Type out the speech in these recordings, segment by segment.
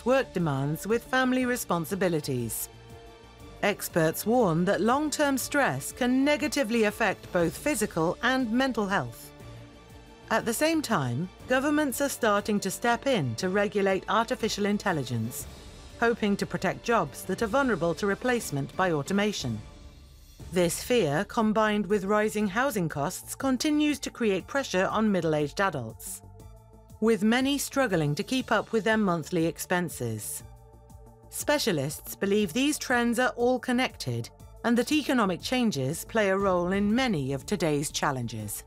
work demands with family responsibilities. Experts warn that long-term stress can negatively affect both physical and mental health. At the same time, governments are starting to step in to regulate artificial intelligence, hoping to protect jobs that are vulnerable to replacement by automation. This fear, combined with rising housing costs, continues to create pressure on middle-aged adults, with many struggling to keep up with their monthly expenses. Specialists believe these trends are all connected and that economic changes play a role in many of today's challenges.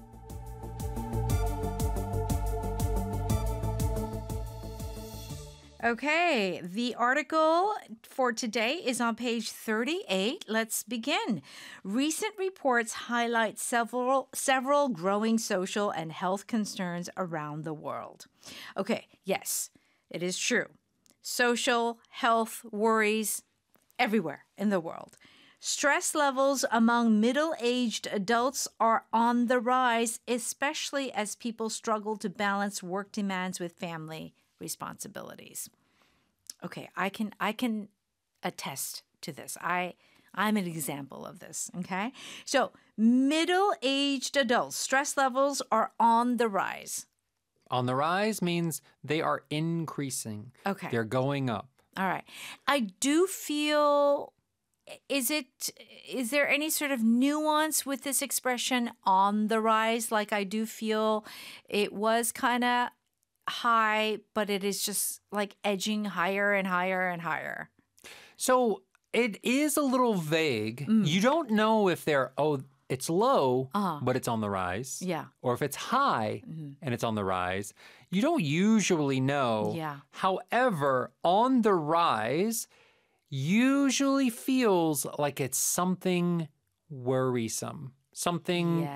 Okay, the article for today is on page 38. Let's begin. Recent reports highlight several growing social and health concerns around the world. Okay, yes, it is true. Social health worries everywhere in the world. Stress levels among middle-aged adults are on the rise, especially as people struggle to balance work demands with family responsibilities. Okay, I can attest to this. I'm an example of this, okay? So, middle-aged adults, stress levels are on the rise. On the rise means they are increasing. Okay. They're going up. All right. I do feel, is there any sort of nuance with this expression, on the rise? Like, I do feel it was kind of high, but it is just like edging higher and higher and higher. So it is a little vague. You don't know if it's low, but it's on the rise. Yeah. Or if it's high and it's on the rise. You don't usually know. Yeah. However, on the rise usually feels like it's something worrisome, something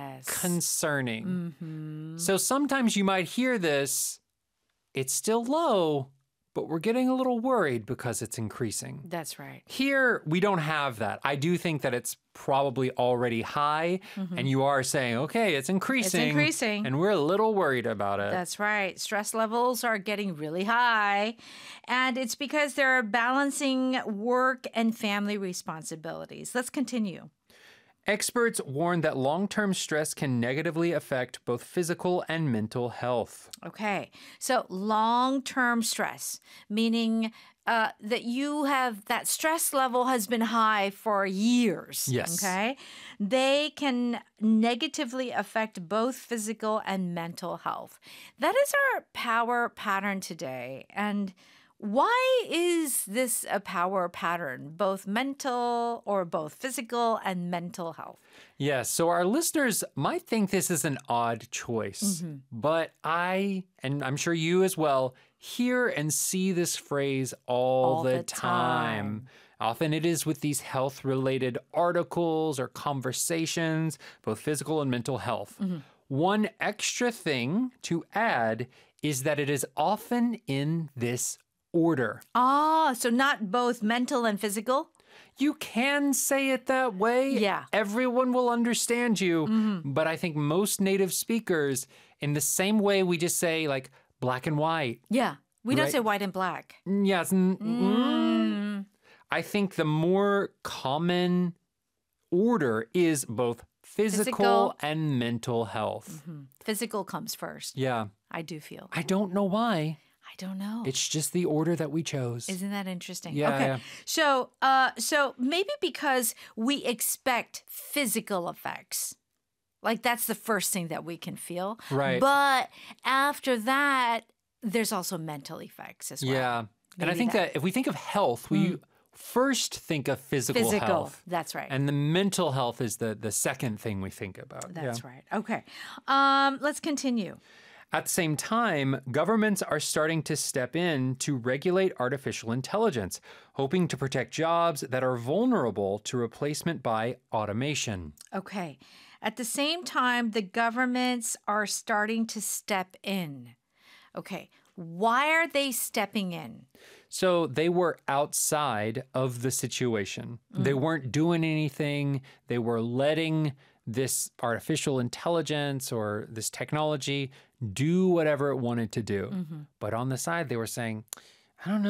concerning. So sometimes you might hear this, it's still low, but we're getting a little worried because it's increasing. That's right. Here, we don't have that. I do think that it's probably already high, and you are saying, okay, it's increasing. It's increasing. And we're a little worried about it. That's right. Stress levels are getting really high, and it's because they're balancing work and family responsibilities. Let's continue. Experts warn that long-term stress can negatively affect both physical and mental health. Okay, so long-term stress, meaning that you have that stress level has been high for years. Yes. Okay, they can negatively affect both physical and mental health. That is our power pattern today. And why is this a power pattern, both mental or both physical and mental health? Yes, so our listeners might think this is an odd choice, but I, and I'm sure you as well, hear and see this phrase all the time. Often it is with these health-related articles or conversations, both physical and mental health. One extra thing to add is that it is often in this order. So not both mental and physical? You can say it that way. Yeah. Everyone will understand you. But I think most native speakers, in the same way we just say like black and white. Yeah. We don't Right. say white and black. Yes. I think the more common order is both physical and mental health. Physical comes first. Yeah. I do feel. I don't know why. I don't know. It's just the order that we chose. Isn't that interesting? Yeah, Okay. yeah. So maybe because we expect physical effects. Like that's the first thing that we can feel. Right. But after that, there's also mental effects as well. Yeah. And I Maybe think that if we think of health, we first think of physical health. That's right. And the mental health is the second thing we think about. That's right. Okay. Let's continue. At the same time, governments are starting to step in to regulate artificial intelligence, hoping to protect jobs that are vulnerable to replacement by automation. Okay. At the same time, the governments are starting to step in. Okay. Why are they stepping in? So they were outside of the situation. They weren't doing anything. They were letting this artificial intelligence or this technology do whatever it wanted to do. But on the side, they were saying, I don't know.